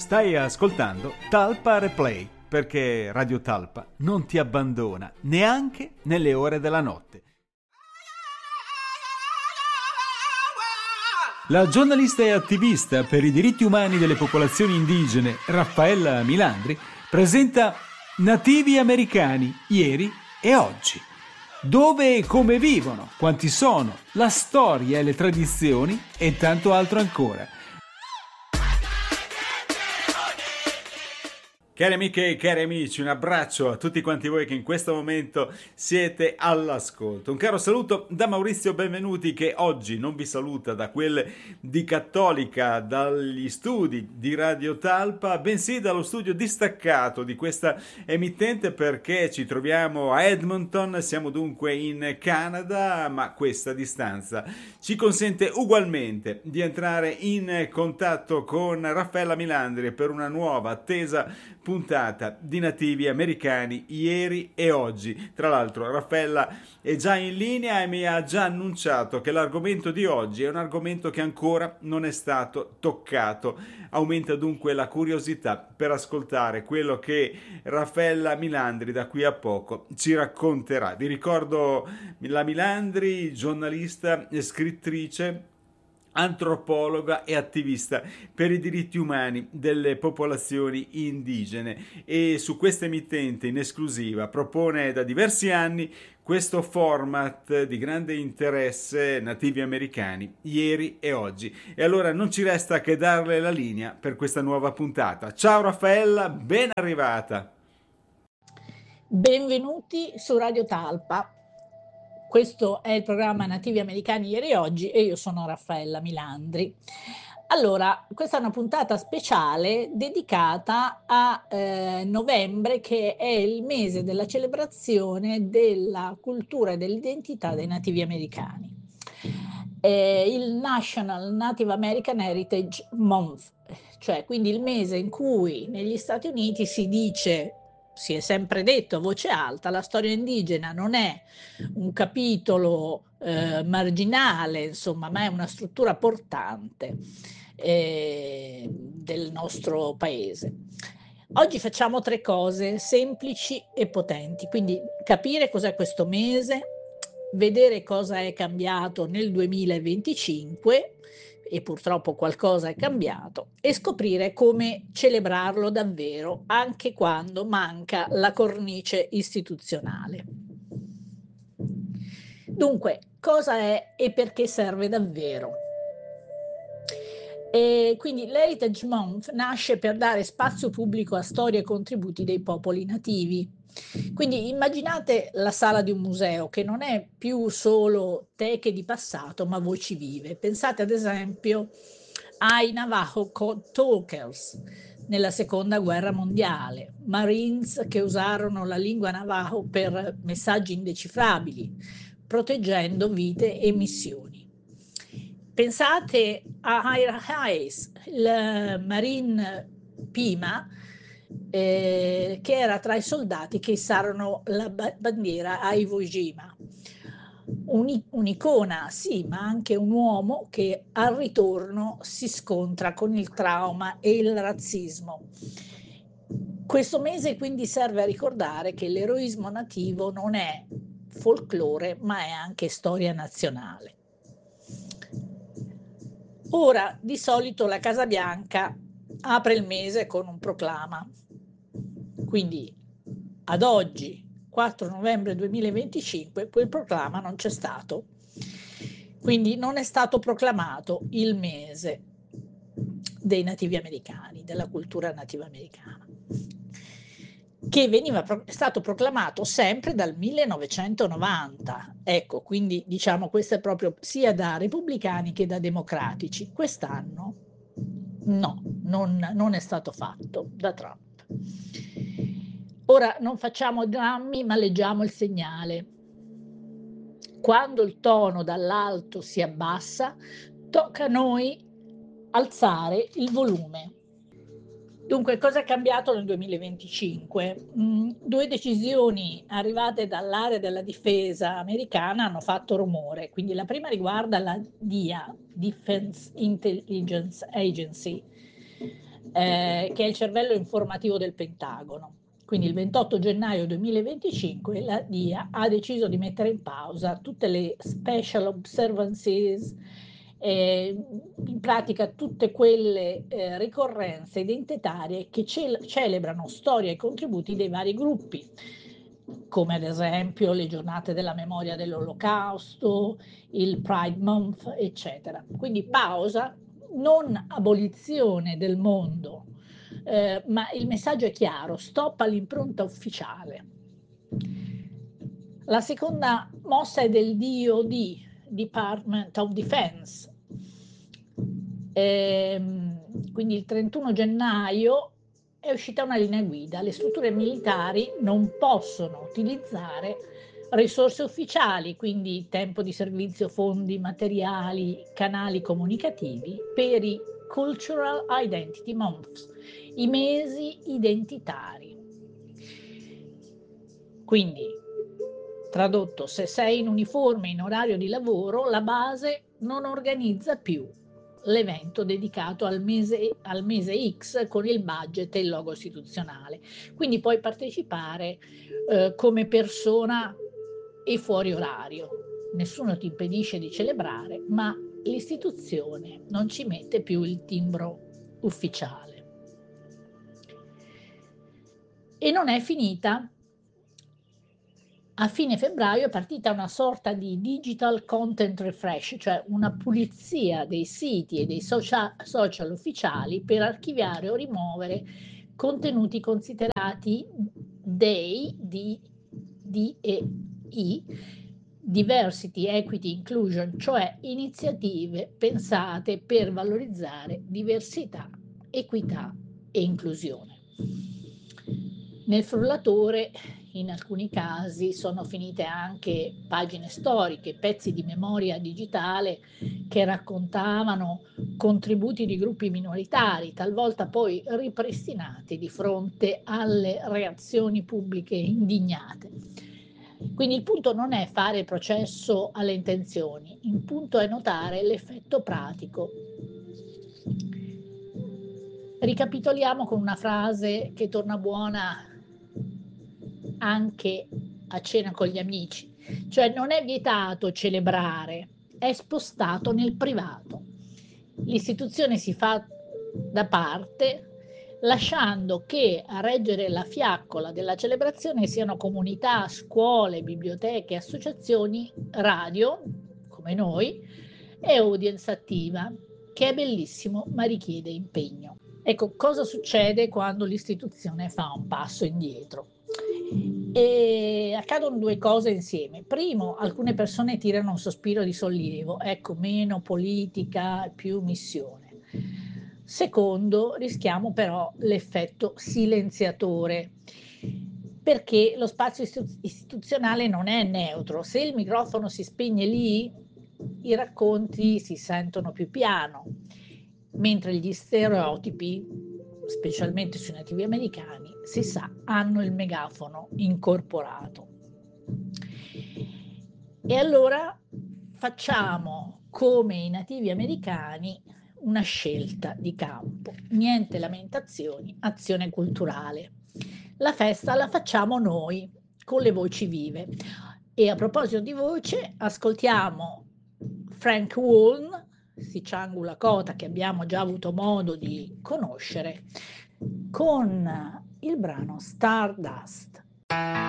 Stai ascoltando Talpa Replay, perché Radio Talpa non ti abbandona neanche nelle ore della notte. La giornalista e attivista per i diritti umani delle popolazioni indigene Raffaella Milandri presenta Nativi Americani, ieri e oggi. Dove e come vivono, quanti sono, la storia e le tradizioni e tanto altro ancora. Cari amiche e cari amici, un abbraccio a tutti quanti voi che in questo momento siete all'ascolto. Un caro saluto da Maurizio Benvenuti, che oggi non vi saluta da quelle di Cattolica, dagli studi di Radio Talpa, bensì dallo studio distaccato di questa emittente, perché ci troviamo a Edmonton, siamo dunque in Canada, ma questa distanza ci consente ugualmente di entrare in contatto con Raffaella Milandri per una nuova attesa puntata di Nativi Americani, ieri e oggi. Tra l'altro Raffaella è già in linea e mi ha già annunciato che l'argomento di oggi è un argomento che ancora non è stato toccato. Aumenta dunque la curiosità per ascoltare quello che Raffaella Milandri da qui a poco ci racconterà. Vi ricordo la Milandri, giornalista e scrittrice, antropologa e attivista per i diritti umani delle popolazioni indigene, e su questa emittente in esclusiva propone da diversi anni questo format di grande interesse, Nativi Americani, ieri e oggi. E allora non ci resta che darle la linea per questa nuova puntata. Ciao Raffaella, ben arrivata. Benvenuti su Radio Talpa. Questo è il programma Nativi Americani ieri e oggi e io sono Raffaella Milandri. Allora, questa è una puntata speciale dedicata a novembre, che è il mese della celebrazione della cultura e dell'identità dei nativi americani. Il National Native American Heritage Month, cioè quindi il mese in cui negli Stati Uniti si è sempre detto a voce alta, la storia indigena non è un capitolo marginale, insomma, ma è una struttura portante del nostro paese. Oggi facciamo 3 cose semplici e potenti, quindi capire cos'è questo mese, vedere cosa è cambiato nel 2025, e purtroppo qualcosa è cambiato, e scoprire come celebrarlo davvero anche quando manca la cornice istituzionale. Dunque, cosa è e perché serve davvero? E quindi l'Heritage Month nasce per dare spazio pubblico a storie e contributi dei popoli nativi. Quindi immaginate la sala di un museo, che non è più solo teche di passato, ma voci vive. Pensate ad esempio ai Navajo Code Talkers nella seconda guerra mondiale, Marines che usarono la lingua Navajo per messaggi indecifrabili, proteggendo vite e missioni. Pensate a Ira Hayes, il Marine Pima, che era tra i soldati che issarono la bandiera a Iwo Jima. Un'icona, sì, ma anche un uomo che al ritorno si scontra con il trauma e il razzismo. Questo mese quindi serve a ricordare che l'eroismo nativo non è folklore, ma è anche storia nazionale. Ora, di solito la Casa Bianca apre il mese con un proclama. Quindi, ad oggi, 4 novembre 2025, quel proclama non c'è stato. Quindi non è stato proclamato il mese dei nativi americani, della cultura nativa americana, che è stato proclamato sempre dal 1990. Ecco, quindi diciamo questo è proprio sia da repubblicani che da democratici. Quest'anno no, non è stato fatto da Trump. Ora non facciamo drammi, ma leggiamo il segnale. Quando il tono dall'alto si abbassa, tocca a noi alzare il volume. Dunque, cosa è cambiato nel 2025? 2 decisioni arrivate dall'area della difesa americana hanno fatto rumore. Quindi la prima riguarda la DIA, Defense Intelligence Agency, che è il cervello informativo del Pentagono. Quindi il 28 gennaio 2025 la DIA ha deciso di mettere in pausa tutte le special observances, in pratica tutte quelle ricorrenze identitarie che celebrano storia e contributi dei vari gruppi, come ad esempio le giornate della memoria dell'Olocausto, il Pride Month, eccetera. Quindi pausa, non abolizione del mondo, ma il messaggio è chiaro: stop all'impronta ufficiale. La seconda mossa è del DoD, Department of Defense. Quindi il 31 gennaio è uscita una linea guida: le strutture militari non possono utilizzare risorse ufficiali, quindi tempo di servizio, fondi, materiali, canali comunicativi, per i Cultural Identity Months, i mesi identitari. Quindi, tradotto, se sei in uniforme in orario di lavoro, la base non organizza più l'evento dedicato al mese X con il budget e il logo istituzionale. Quindi puoi partecipare come persona e fuori orario. Nessuno ti impedisce di celebrare, ma l'istituzione non ci mette più il timbro ufficiale. E non è finita. A fine febbraio è partita una sorta di digital content refresh, cioè una pulizia dei siti e dei social ufficiali per archiviare o rimuovere contenuti considerati DEI, Diversity, Equity, Inclusion, cioè iniziative pensate per valorizzare diversità, equità e inclusione. Nel frullatore, in alcuni casi, sono finite anche pagine storiche, pezzi di memoria digitale che raccontavano contributi di gruppi minoritari, talvolta poi ripristinati di fronte alle reazioni pubbliche indignate. Quindi il punto non è fare il processo alle intenzioni, il punto è notare l'effetto pratico. Ricapitoliamo con una frase che torna buona anche a cena con gli amici, cioè non è vietato celebrare, è spostato nel privato. L'istituzione si fa da parte, lasciando che a reggere la fiaccola della celebrazione siano comunità, scuole, biblioteche, associazioni, radio, come noi, e audience attiva, che è bellissimo ma richiede impegno. Ecco, cosa succede quando l'istituzione fa un passo indietro? E accadono due cose insieme. Primo, alcune persone tirano un sospiro di sollievo, ecco, meno politica, più missione. Secondo, rischiamo però l'effetto silenziatore, perché lo spazio istituzionale non è neutro. Se il microfono si spegne lì, i racconti si sentono più piano, mentre gli stereotipi, specialmente sui nativi americani, si sa, hanno il megafono incorporato. E allora facciamo, come i nativi americani, una scelta di campo. Niente lamentazioni, azione culturale. La festa la facciamo noi, con le voci vive. E a proposito di voce, ascoltiamo Frank Waln, Sichangu Lakota, che abbiamo già avuto modo di conoscere, con il brano Stardust.